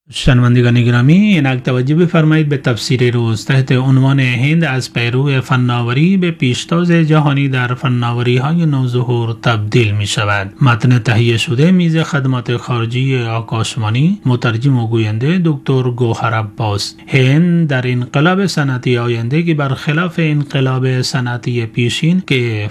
شنوندگان گرامی اینک توجه بفرمایید به تفسیر روز تحت عنوان هند از پیرو فناوری به پیشتاز جهانی در فناوری های نوظهور تبدیل می شود. متن تهیه شده میز خدمات خارجی آکاشوانی، مترجم و گوینده دکتر گوهر عباس. هند در انقلاب صنعتی آینده که برخلاف انقلاب صنعتی پیشین که